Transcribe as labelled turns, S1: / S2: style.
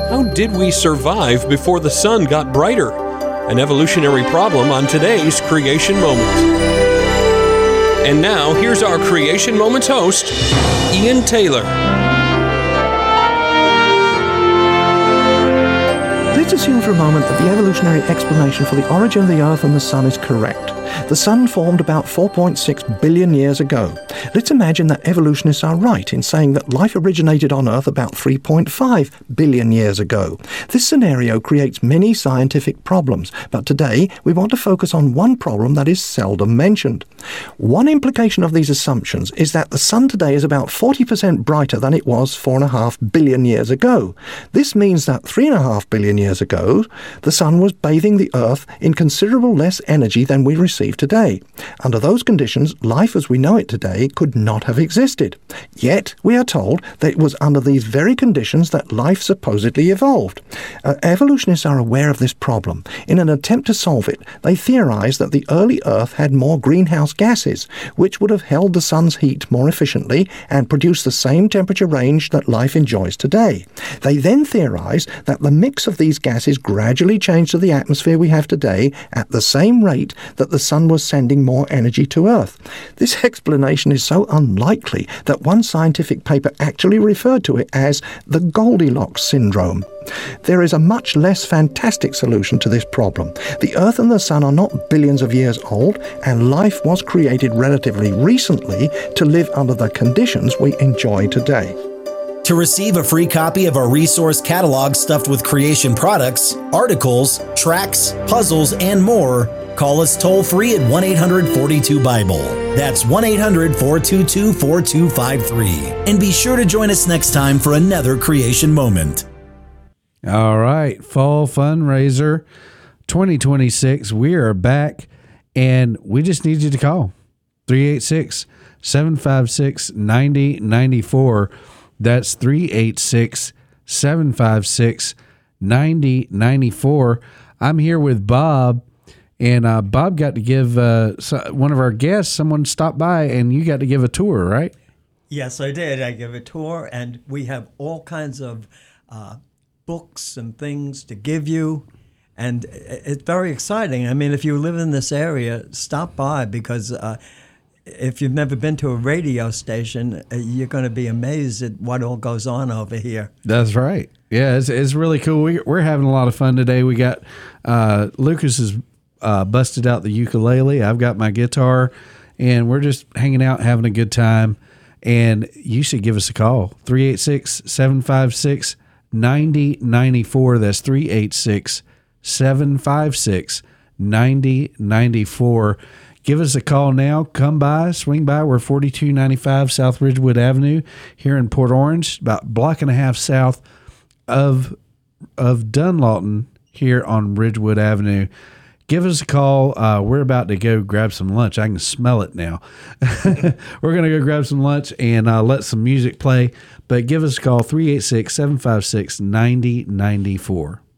S1: How did we survive before the sun got brighter? An evolutionary problem on today's Creation Moment. And now, here's our Creation Moments host, Ian Taylor.
S2: Let's assume for a moment that the evolutionary explanation for the origin of the Earth and the Sun is correct. The Sun formed about 4.6 billion years ago. Let's imagine that evolutionists are right in saying that life originated on Earth about 3.5 billion years ago. This scenario creates many scientific problems, but today we want to focus on one problem that is seldom mentioned. One implication of these assumptions is that the Sun today is about 40% brighter than it was 4.5 billion years ago. This means that 3.5 billion years ago, the Sun was bathing the Earth in considerable less energy than we receive today. Under those conditions, life as we know it today could not have existed. Yet, we are told that it was under these very conditions that life supposedly evolved. Evolutionists are aware of this problem. In an attempt to solve it, they theorize that the early Earth had more greenhouse gases, which would have held the Sun's heat more efficiently and produced the same temperature range that life enjoys today. They then theorize that the mix of these gases gradually changed to the atmosphere we have today at the same rate that the Sun was sending more energy to Earth. This explanation is so unlikely that one scientific paper actually referred to it as the Goldilocks syndrome. There is a much less fantastic solution to this problem. The Earth and the Sun are not billions of years old, and life was created relatively recently to live under the conditions we enjoy today.
S3: To receive a free copy of our resource catalog stuffed with creation products, articles, tracks, puzzles, and more, call us toll-free at 1-800-42-BIBLE. That's 1-800-422-4253. And be sure to join us next time for another Creation Moment.
S4: All right, Fall Fundraiser 2026. We are back, and we just need you to call 386-756-9094. That's 386-756-9094. I'm here with Bob, and Bob got to give one of our guests, someone stopped by, and you got to give a tour, right?
S5: Yes, I did. I give a tour, and we have all kinds of books and things to give you, and it's very exciting. I mean, if you live in this area, stop by, because if you've never been to a radio station, you're going to be amazed at what all goes on over here.
S4: That's right. Yeah, it's really cool. We're having a lot of fun today. We got Lucas has busted out the ukulele. I've got my guitar, and we're just hanging out, having a good time. And you should give us a call, 386-756-9094. That's 386-756-9094. Give us a call now. Come by, swing by. We're 4295 South Ridgewood Avenue here in Port Orange, about a block and a half south of Dunlawton here on Ridgewood Avenue. Give us a call. We're about to go grab some lunch. I can smell it now. We're going to go grab some lunch and let some music play. But give us a call, 386-756-9094.